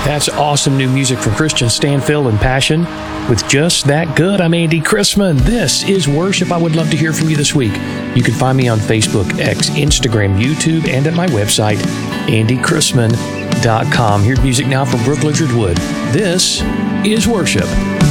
That's awesome new music from Christian Stanfill and Passion with Just That Good. I'm Andy Chrisman. This is Worship. I would love to hear from you this week. You can find me on Facebook, X, Instagram, YouTube, and at my website, andychrisman.com. Here's music now from Brooke Littlewood. This is Worship.